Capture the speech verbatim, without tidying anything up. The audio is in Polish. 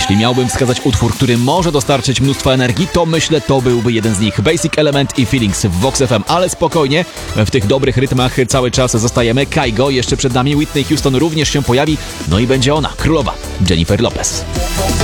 Jeśli miałbym wskazać utwór, który może dostarczyć mnóstwo energii, to myślę, to byłby jeden z nich. Basic Element i Feelings w Vox F M, ale spokojnie, w tych dobrych rytmach cały czas zostajemy. Kygo, jeszcze przed nami Whitney Houston również się pojawi, no i będzie ona, królowa, Jennifer Lopez.